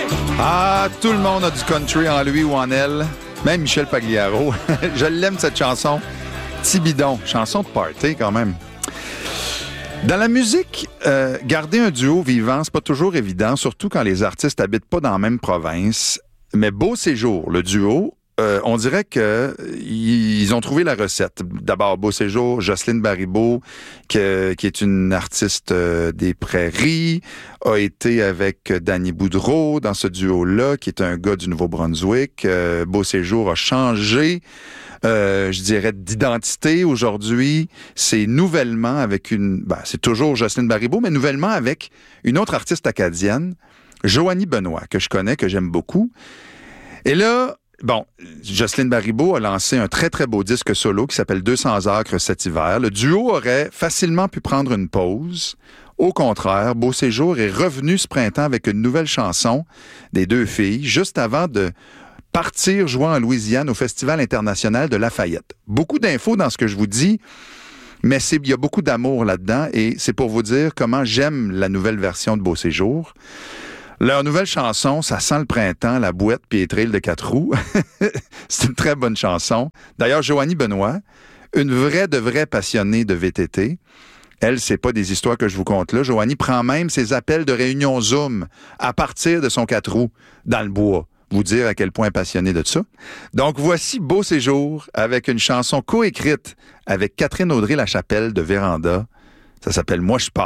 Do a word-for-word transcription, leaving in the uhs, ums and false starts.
Ah, tout le monde a du country en lui ou en elle. Même Michel Pagliaro. Je l'aime, cette chanson. Tibidon, chanson de party quand même. Dans la musique, euh, garder un duo vivant, c'est pas toujours évident, surtout quand les artistes habitent pas dans la même province. Mais Beau Séjour, le duo, euh, on dirait que ils ont trouvé la recette. D'abord, Beau Séjour, Jocelyne Baribeau, que, qui est une artiste euh, des Prairies, a été avec Danny Boudreau dans ce duo-là, qui est un gars du Nouveau-Brunswick. Euh, Beau Séjour a changé, euh, je dirais, d'identité aujourd'hui. C'est nouvellement avec une... Ben, c'est toujours Jocelyne Baribeau, mais nouvellement avec une autre artiste acadienne, Joanie Benoît, que je connais, que j'aime beaucoup. Et là, bon, Jocelyne Baribeau a lancé un très, très beau disque solo qui s'appelle deux cents acres cet hiver. Le duo aurait facilement pu prendre une pause. Au contraire, Beau Séjour est revenu ce printemps avec une nouvelle chanson des deux filles, juste avant de partir jouer en Louisiane au Festival international de Lafayette. Beaucoup d'infos dans ce que je vous dis, mais c'est, il y a beaucoup d'amour là-dedans et c'est pour vous dire comment j'aime la nouvelle version de Beau Séjour. Leur nouvelle chanson, ça sent le printemps, la boîte puis les trails de quatre roues. C'est une très bonne chanson. D'ailleurs, Joanie Benoît, une vraie de vraie passionnée de V T T. Elle, c'est pas des histoires que je vous conte là. Joanie prend même ses appels de réunion Zoom à partir de son quatre roues dans le bois. Vous dire à quel point elle est passionnée de ça. Donc, voici Beau Séjour avec une chanson coécrite avec Catherine Audrey-Lachapelle de Véranda. Ça s'appelle « Moi, je pars ».